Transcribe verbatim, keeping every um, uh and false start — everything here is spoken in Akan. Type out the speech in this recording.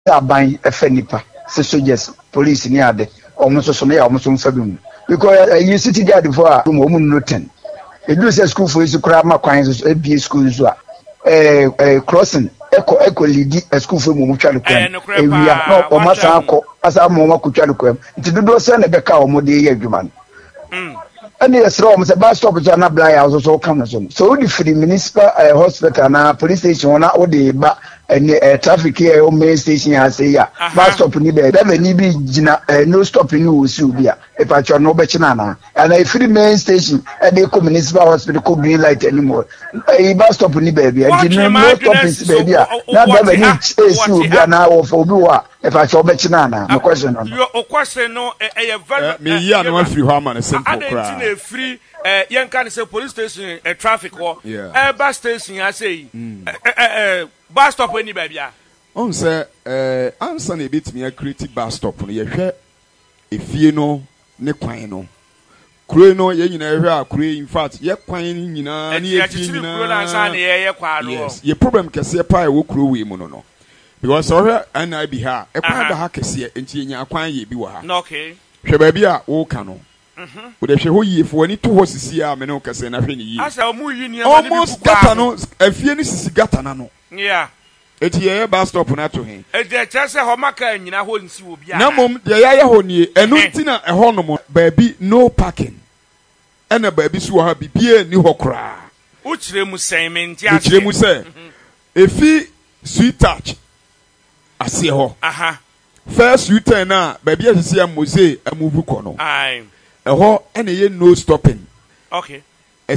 aban efe nipa se soldiers police ni ade almost so na almost so bi mu because uh, you city guard for a mo no ten e do say school for is kura ma kwan so e bi school so a eh eh crossing eko eko lead a school for mo mu twa kwan e wi a no o ma san akọ asa mo ma ku twa kwan nti do se na be ka o mo de ye adwuma mm and yes rom say bus stop to na blind house so come so so the free municipal uh, hospital na police station na o de ba any uh, traffic here o main station ya say ya bus stop ni be be ni bi gina uh, no stop ni wo si obi a e pa cho no be china na and a free main station e dey come municipal hospital ko green light anymore e bus stop ni be be e no no stop ni be be a na be ni e si obi na wo for obi wa e pa cho be china na no question no your question no e very me ya no free ho man simple cry free eh yen kan say police station eh traffic wo eh bus station ya say eh eh bus stop any ba bia on say eh answer na bit me create bus stop no ye hwe efie no ne kwan no kure no ye nyina hwe akure in fact ye kwan ni nyina ni ye fie nyina kure na san ye ye kwa no yes ye problem kese pa e wo kure we mu no no because so and I be ha e kwan ba ha kese enti ye nya kwan ye bi wa ha no okay hwe ba bia wo ka no mhm wo de hwe ho yie fo ni to ho sisi a me no kese na hwe ni yie asa o mu yi ni ma ni bi almost gata no afie ni sisi gata na no yeah eti ye bus stop na to hin e de chese ho maka nyina ho nsi wo bia na mom de ya ya ho nie enu ntina e ho no mo baabi no parking ena baabi so ha bibie ni ho kra u kire mu sen me ntia u kire mu se efi sweet touch ase ho aha first sweet turn na baabi asisi am mose amuvu ko no ai e ho ena ye no stopping okay